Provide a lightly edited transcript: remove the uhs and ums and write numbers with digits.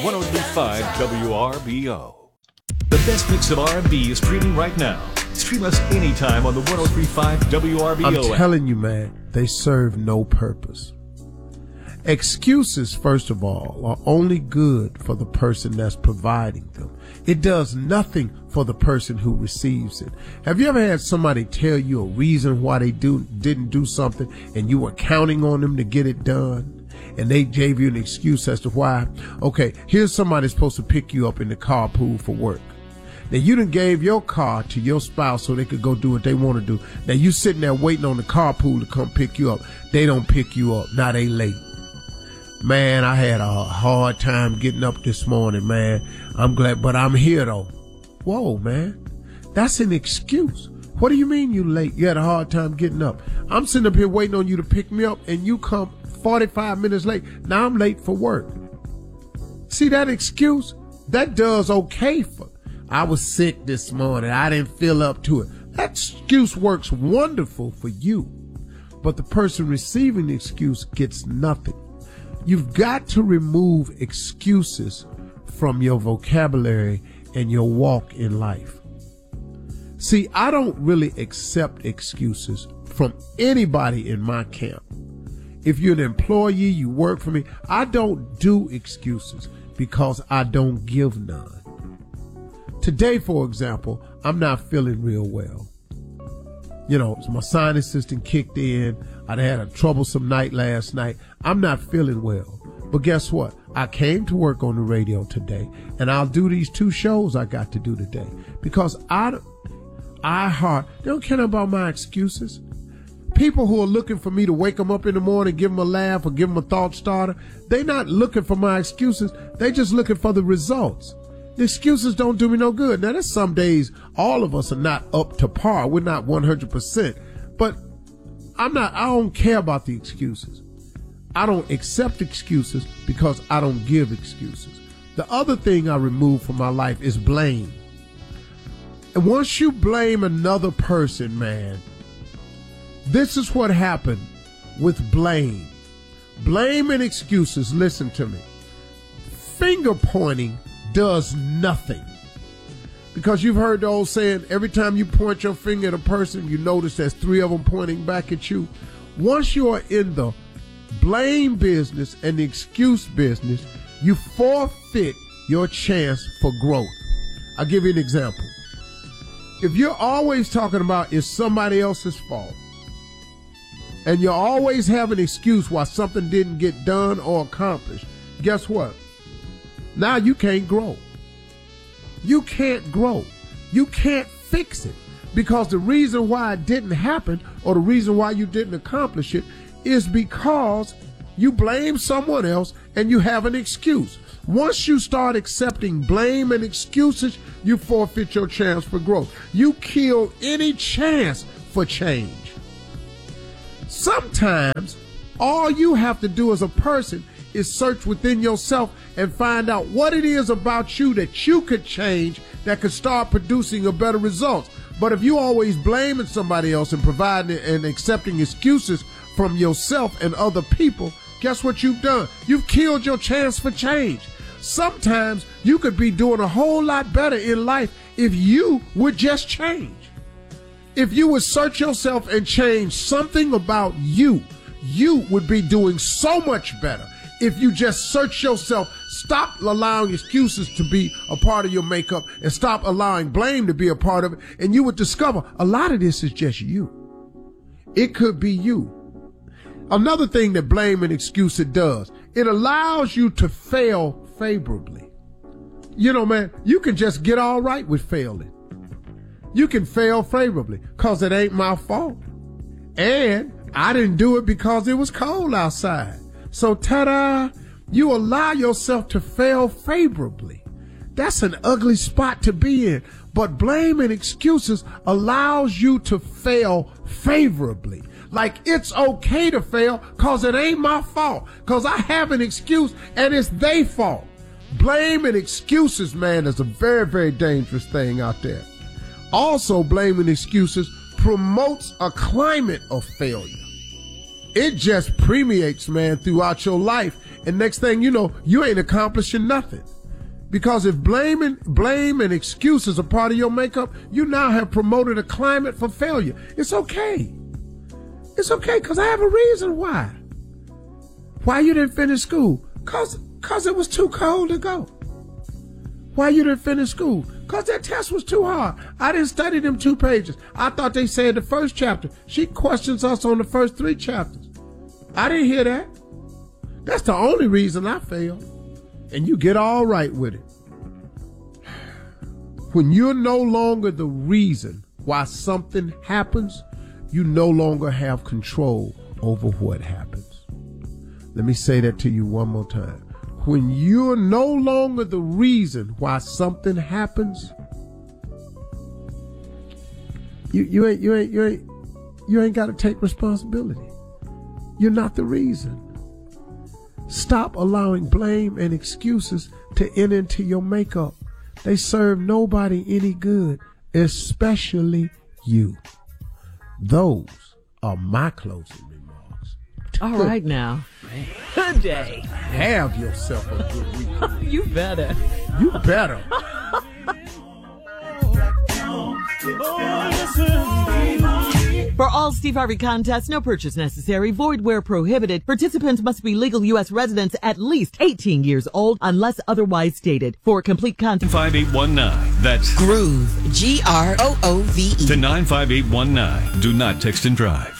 103.5 WRBO. The best mix of R&B is streaming right now. Stream us anytime on the 103.5 WRBO I'm telling you, man, they serve no purpose. Excuses, first of all, are only good for the person that's providing them. It does nothing for the person who receives it. Have you ever had somebody tell you a reason why they didn't do something and you were counting on them to get it done? And they gave you an excuse as to why. Okay, here's somebody supposed to pick you up in the carpool for work. Now, you done gave your car to your spouse so they could go do what they want to do. Now, you sitting there waiting on the carpool to come pick you up. They don't pick you up. Now they late. Man, I had a hard time getting up this morning, man. I'm glad, but I'm here, though. Whoa, man. That's an excuse. What do you mean you late? You had a hard time getting up. I'm sitting up here waiting on you to pick me up, and you come 45 minutes late. Now I'm late for work. See that excuse? That does okay for. I was sick this morning. I didn't feel up to it. That excuse works wonderful for you. But the person receiving the excuse gets nothing. You've got to remove excuses from your vocabulary and your walk in life. See, I don't really accept excuses from anybody in my camp. If you're an employee, you work for me, I don't do excuses because I don't give none. Today, for example, I'm not feeling real well. You know, my sinus system kicked in. I'd had a troublesome night last night. I'm not feeling well. But guess what? I came to work on the radio today, and I'll do these 2 shows I got to do today because they don't care about my excuses. People who are looking for me to wake them up in the morning, give them a laugh or give them a thought starter, they're not looking for my excuses. They're just looking for the results. The excuses don't do me no good. Now, there's some days all of us are not up to par. We're not 100%. But I don't care about the excuses. I don't accept excuses because I don't give excuses. The other thing I remove from my life is blame. And once you blame another person, man, this is what happened with blame. Blame and excuses, listen to me. Finger pointing does nothing. Because you've heard the old saying, every time you point your finger at a person, you notice there's 3 of them pointing back at you. Once you are in the blame business and the excuse business, you forfeit your chance for growth. I'll give you an example. If you're always talking about it's somebody else's fault, and you always have an excuse why something didn't get done or accomplished, guess what? Now you can't grow. You can't grow. You can't fix it because the reason why it didn't happen or the reason why you didn't accomplish it is because you blame someone else and you have an excuse. Once you start accepting blame and excuses, you forfeit your chance for growth. You kill any chance for change. Sometimes all you have to do as a person is search within yourself and find out what it is about you that you could change that could start producing a better results. But if you always blaming somebody else and providing and accepting excuses from yourself and other people, guess what you've done? You've killed your chance for change. Sometimes you could be doing a whole lot better in life if you would just change. If you would search yourself and change something about you, you would be doing so much better. If you just search yourself, stop allowing excuses to be a part of your makeup and stop allowing blame to be a part of it, and you would discover a lot of this is just you. It could be you. Another thing that blame and excuse it does, it allows you to fail favorably. You know, man, you can just get all right with failing. You can fail favorably because it ain't my fault. And I didn't do it because it was cold outside. So ta-da, you allow yourself to fail favorably. That's an ugly spot to be in. But blame and excuses allows you to fail favorably. Like it's okay to fail because it ain't my fault. Because I have an excuse and it's their fault. Blame and excuses, man, is a very, very dangerous thing out there. Also, blame and excuses promotes a climate of failure. It just permeates, man, throughout your life, And next thing you know, you ain't accomplishing nothing. Because if blame and excuses are part of your makeup, you now have promoted a climate for failure. It's okay. It's okay, because I have a reason why. Why you didn't finish school? Because it was too cold to go. Why you didn't finish school? Because that test was too hard. I didn't study them 2 pages. I thought they said the first chapter. She questions us on the first 3 chapters. I didn't hear that. That's the only reason I failed. And you get all right with it. When you're no longer the reason why something happens, you no longer have control over what happens. Let me say that to you one more time. When you're no longer the reason why something happens, you ain't got to take responsibility. You're not the reason. Stop allowing blame and excuses to enter into your makeup. They serve nobody any good, especially you. Those are my closing remarks. All right now. Good day. Have yourself a good weekend. You better. You better. For all Steve Harvey contests, no purchase necessary, void where prohibited. Participants must be legal U.S. residents at least 18 years old unless otherwise stated. For complete content. 95819. That's Groove. Groove. to 95819. Do not text and drive.